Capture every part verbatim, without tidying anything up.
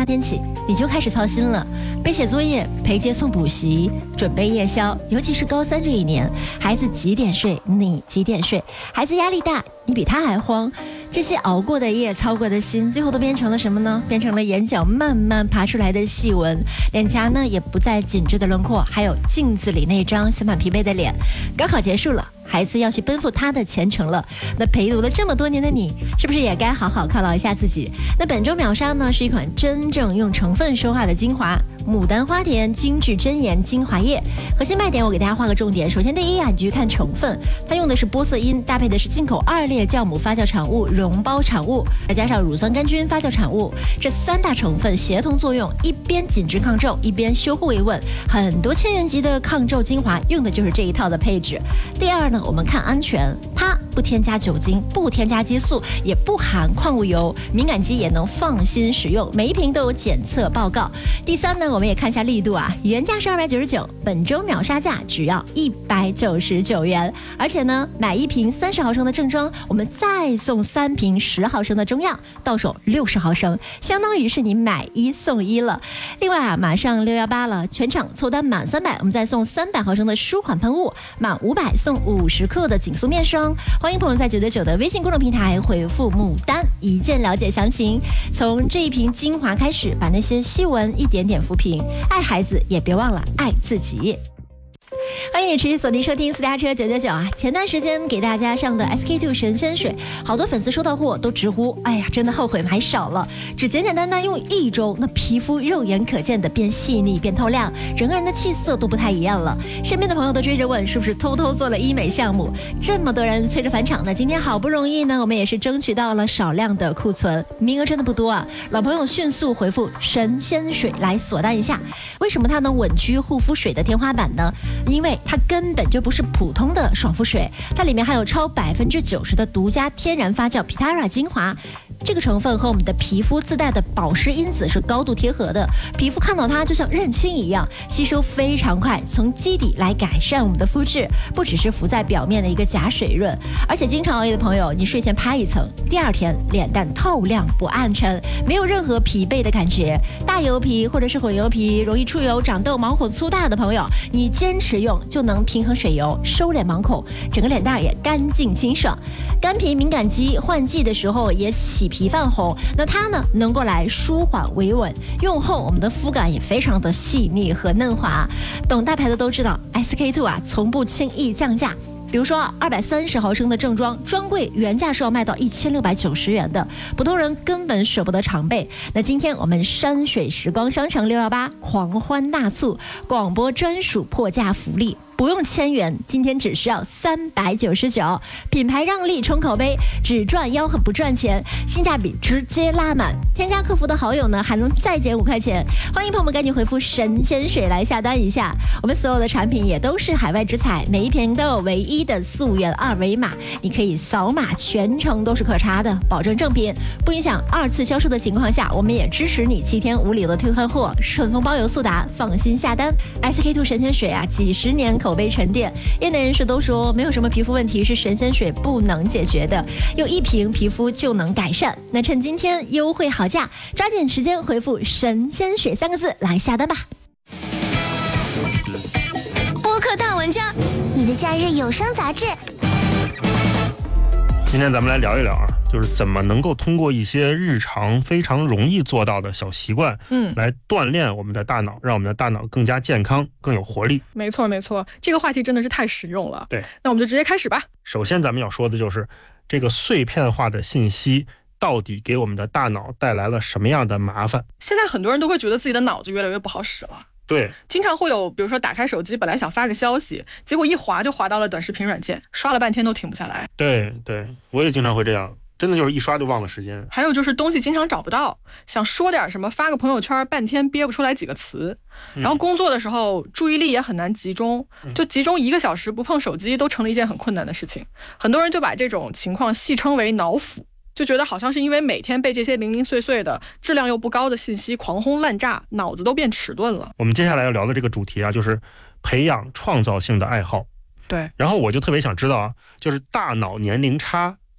天起，你就开始操心了，背写作业、陪接送补习、准备夜宵，尤其是高三这一年，孩子几点睡，你几点睡，孩子压力大，你比他还慌。这些熬过的夜、操过的心，最后都变成了什么呢？变成了眼角慢慢爬出来的细纹，脸颊呢也不再紧致的轮廓，还有镜子里那张写满疲惫的脸。高考结束了，孩子要去奔赴他的前程了。那陪读了这么多年的你，是不是也该好好犒劳一下自己？那本周秒杀呢，是一款真正用成分说话的精华，牡丹花田精致真颜精华液。核心卖点我给大家画个重点。首先第一啊，你去看成分，它用的是玻色因，搭配的是进口二裂酵母发酵产物、溶胞产物，再加上乳酸杆菌发酵产物，这三大成分协同作用，一边紧致抗皱，一边修护维稳。很多千元级的抗皱精华用的就是这一套的配置。第二呢，我们看安全，它不添加酒精，不添加激素，也不含矿物油，敏感肌也能放心使用，每一瓶都有检测报告。第三呢，我们也看一下力度啊，原价是二百九十九，本周秒杀价只要一百九十九元，而且呢，买一瓶三十毫升的正装，我们再送三瓶十毫升的中样，到手六十毫升，相当于是你买一送一了。另外啊，马上六一八了，全场凑单满三百，我们再送三百毫升的舒缓喷雾，满五百送五十克的紧速面霜。欢迎朋友在九九九的微信公众平台回复牡丹，一键了解详情。从这一瓶精华开始，把那些细纹一点点抚平。爱孩子也别忘了爱自己。欢迎你持续锁定收听私家车九九九啊！前段时间给大家上的 S K two 神仙水，好多粉丝收到货都直呼，哎呀，真的后悔买少了。只简简单单用一周，那皮肤肉眼可见的变细腻、变透亮，整个人的气色都不太一样了。身边的朋友都追着问，是不是偷偷做了医美项目？这么多人催着返场呢，今天好不容易呢，我们也是争取到了少量的库存，名额真的不多啊。老朋友迅速回复神仙水来锁单一下。为什么它能稳居护肤水的天花板呢？因为它根本就不是普通的爽肤水，它里面还有超百分之九十的独家天然发酵 Pitara 精华，这个成分和我们的皮肤自带的保湿因子是高度贴合的，皮肤看到它就像认亲一样，吸收非常快，从基底来改善我们的肤质，不只是浮在表面的一个假水润，而且经常熬夜的朋友，你睡前拍一层，第二天脸蛋透亮不暗沉，没有任何疲惫的感觉。大油皮或者是混油皮，容易出油、长痘、毛孔粗大的朋友，你坚持用就能平衡水油，收敛毛孔，整个脸蛋也干净清爽。干皮敏感肌换季的时候也起皮泛红，那它呢能够来舒缓维稳，用后我们的肤感也非常的细腻和嫩滑。懂大牌的都知道 S K two 啊从不轻易降价。比如说二百三十毫升的正装，专柜原价是要卖到一千六百九十元的，普通人根本舍不得常备。那今天我们山水时光商城六一八狂欢大促，广播专属破价福利。不用千元，今天只需要三百九十九，品牌让利冲口碑，只赚吆喝不赚钱，性价比直接拉满。添加客服的好友呢，还能再减五块钱。欢迎朋友们赶紧回复神仙水来下单一下。我们所有的产品也都是海外直采，每一瓶都有唯一的溯源二维码，你可以扫码，全程都是可查的，保证正品，不影响二次销售的情况下，我们也支持你七天无理由退换货，顺丰包邮速达，放心下单。S K two 神仙水啊，几十年口碑沉淀，业内人士都说没有什么皮肤问题是神仙水不能解决的，用一瓶皮肤就能改善。那趁今天优惠好价，抓紧时间回复神仙水三个字来下单吧。 播客大文章，你的假日有声杂志。 今天咱们来聊一聊啊，就是怎么能够通过一些日常非常容易做到的小习惯，嗯，来锻炼我们的大脑，让我们的大脑更加健康、更有活力。 没错没错，这个话题真的是太实用了。 对， 那我们就直接开始吧。 首先咱们要说的就是这个碎片化的信息到底给我们的大脑带来了什么样的麻烦。 现在很多人都会觉得自己的脑子越来越不好使了。 对， 经常会有比如说打开手机本来想发个消息，结果一滑就滑到了短视频软件，刷了半天都停不下来。 对对，我也经常会这样，真的就是一刷就忘了时间。 还有就是东西经常找不到，想说点什么发个朋友圈半天憋不出来几个词，然后工作的时候注意力也很难集中，就集中一个小时不碰手机都成了一件很困难的事情。很多人就把这种情况戏称为脑腐，就觉得好像是因为每天被这些零零碎碎的质量又不高的信息狂轰滥炸，脑子都变迟钝了。 我们接下来要聊的这个主题啊，就是培养创造性的爱好。 对， 然后我就特别想知道啊，就是大脑年龄差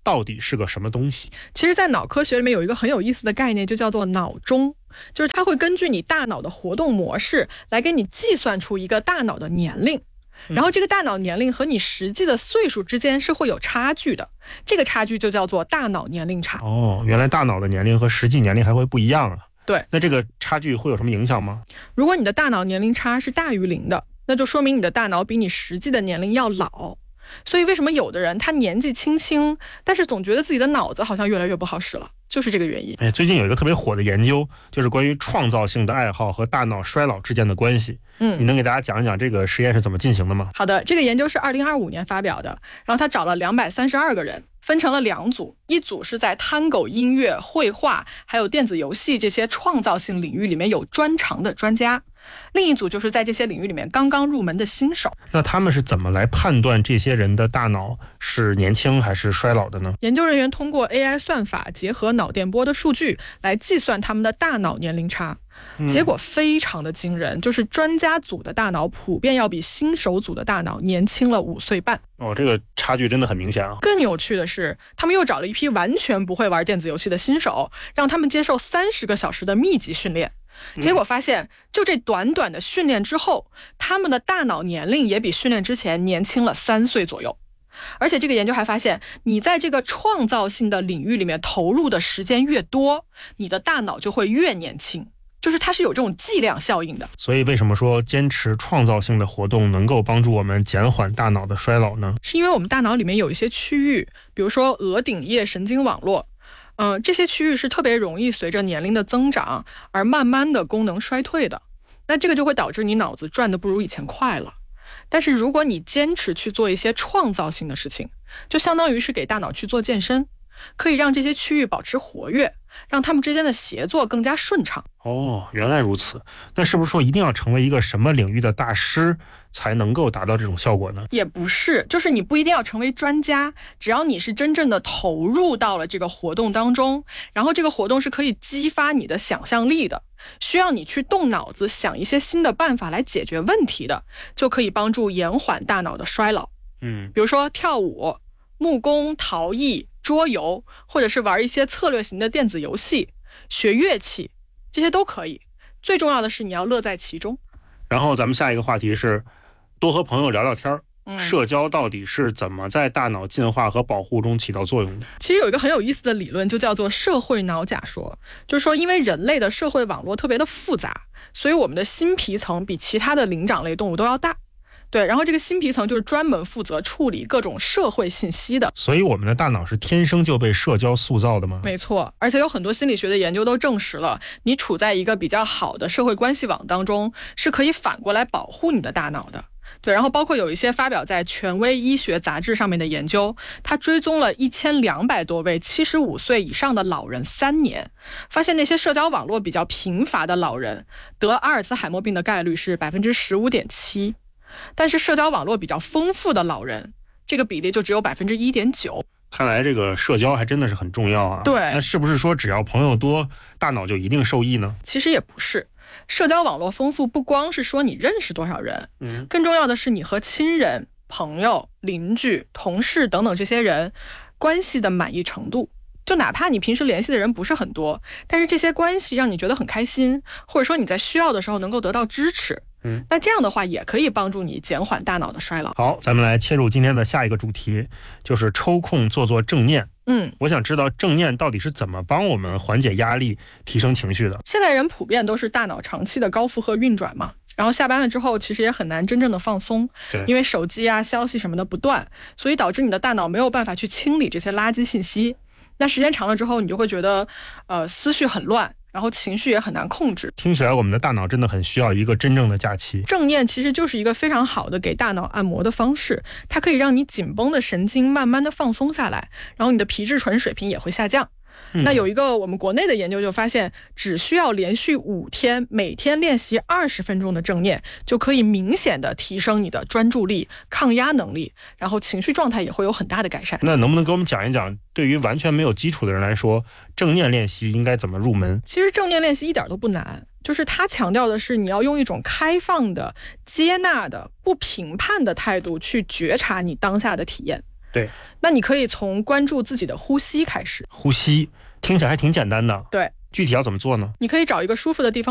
到底是个什么东西？ 其实在脑科学里面有一个很有意思的概念，就叫做脑钟，就是它会根据你大脑的活动模式来给你计算出一个大脑的年龄，然后这个大脑年龄和你实际的岁数之间是会有差距的，这个差距就叫做大脑年龄差。 哦，原来大脑的年龄和实际年龄还会不一样啊。 对， 那这个差距会有什么影响吗？ 如果你的大脑年龄差是大于零的，那就说明你的大脑比你实际的年龄要老。所以为什么有的人他年纪轻轻，但是总觉得自己的脑子好像越来越不好使了，就是这个原因。 哎，最近有一个特别火的研究，就是关于创造性的爱好和大脑衰老之间的关系。嗯，你能给大家讲一讲这个实验是怎么进行的吗？ 好的，这个研究是二零二五年发表的，然后他找了两百三十二个人，分成了两组，一组是在探戈、音乐、绘画还有电子游戏这些创造性领域里面有专长的专家，另一组就是在这些领域里面刚刚入门的新手。 那他们是怎么来判断这些人的大脑是年轻还是衰老的呢？ 研究人员通过 A I 算法结合脑电波的数据来计算他们的大脑年龄差，结果非常的惊人，就是专家组的大脑普遍要比新手组的大脑年轻了五岁半。 哦，这个差距真的很明显啊！ 更有趣的是，他们又找了一批完全不会玩电子游戏的新手，让他们接受三十个小时的密集训练。结果发现，就这短短的训练之后，他们的大脑年龄也比训练之前年轻了三岁左右。而且这个研究还发现，你在这个创造性的领域里面投入的时间越多，你的大脑就会越年轻，就是它是有这种剂量效应的。 所以为什么说坚持创造性的活动能够帮助我们减缓大脑的衰老呢？ 是因为我们大脑里面有一些区域，比如说额顶叶神经网络，嗯、呃，这些区域是特别容易随着年龄的增长而慢慢的功能衰退的。那这个就会导致你脑子转得不如以前快了。但是如果你坚持去做一些创造性的事情，就相当于是给大脑去做健身，可以让这些区域保持活跃，让他们之间的协作更加顺畅。 哦，原来如此。那是不是说一定要成为一个什么领域的大师才能够达到这种效果呢？ 也不是，就是你不一定要成为专家，只要你是真正的投入到了这个活动当中，然后这个活动是可以激发你的想象力的，需要你去动脑子想一些新的办法来解决问题的，就可以帮助延缓大脑的衰老。嗯，比如说跳舞、木工、陶艺、桌游，或者是玩一些策略型的电子游戏，学乐器，这些都可以。最重要的是你要乐在其中。 然后咱们下一个话题是多和朋友聊聊天。嗯，社交到底是怎么在大脑进化和保护中起到作用的？ 其实有一个很有意思的理论，就叫做社会脑假说，就是说因为人类的社会网络特别的复杂，所以我们的新皮层比其他的灵长类动物都要大。对，然后这个新皮层就是专门负责处理各种社会信息的。 所以我们的大脑是天生就被社交塑造的吗？ 没错，而且有很多心理学的研究都证实了，你处在一个比较好的社会关系网当中，是可以反过来保护你的大脑的。对，然后包括有一些发表在权威医学杂志上面的研究，它追踪了一千两百多位七十五岁以上的老人三年，发现那些社交网络比较贫乏的老人得阿尔茨海默病的概率是 百分之十五点七， 但是社交网络比较丰富的老人，这个比例就只有 百分之一点九。 看来这个社交还真的是很重要啊。 对， 那是不是说只要朋友多，大脑就一定受益呢？ 其实也不是，社交网络丰富不光是说你认识多少人，嗯，更重要的是你和亲人、朋友、邻居、同事等等这些人关系的满意程度。就哪怕你平时联系的人不是很多，但是这些关系让你觉得很开心，或者说你在需要的时候能够得到支持，嗯，那这样的话也可以帮助你减缓大脑的衰老。 好，咱们来切入今天的下一个主题，就是抽空做做正念。嗯，我想知道正念到底是怎么帮我们缓解压力、提升情绪的。 现在人普遍都是大脑长期的高负荷运转嘛，然后下班了之后其实也很难真正的放松，因为手机啊、消息什么的不断，所以导致你的大脑没有办法去清理这些垃圾信息。那时间长了之后，你就会觉得呃思绪很乱，然后情绪也很难控制。 听起来我们的大脑真的很需要一个真正的假期。 正念其实就是一个非常好的给大脑按摩的方式，它可以让你紧绷的神经慢慢的放松下来，然后你的皮质醇水平也会下降。嗯、那有一个我们国内的研究就发现，只需要连续五天，每天练习二十分钟的正念，就可以明显的提升你的专注力、抗压能力，然后情绪状态也会有很大的改善。 那能不能给我们讲一讲，对于完全没有基础的人来说，正念练习应该怎么入门？ 其实正念练习一点都不难，就是他强调的是你要用一种开放的、接纳的、不评判的态度去觉察你当下的体验。 对， 那你可以从关注自己的呼吸开始。 呼吸听起来还挺简单的， 对， 具体要怎么做呢？ 你可以找一个舒服的地方